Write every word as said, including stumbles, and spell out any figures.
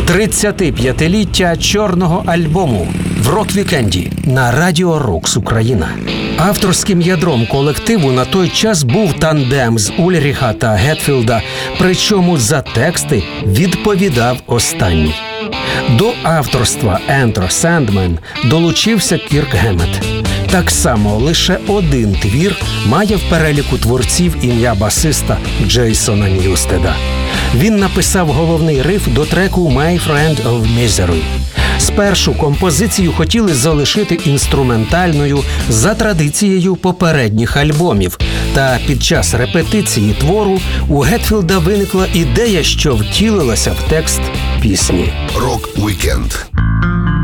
тридцятип'ятиліття чорного альбому в рок-вікенді на Радіо Рокс Україна. Авторським ядром колективу на той час був тандем з Ульріха та Гетфілда, причому за тексти відповідав останній. До авторства «Ентер Сендмен» долучився Кірк Гемет. Так само лише один твір має в переліку творців ім'я басиста Джейсона Ньюстеда. Він написав головний риф до треку «My Friend of Misery». Спершу композицію хотіли залишити інструментальною за традицією попередніх альбомів. Та під час репетиції твору у Гетфілда виникла ідея, що втілилася в текст пісні. Рок-вікенд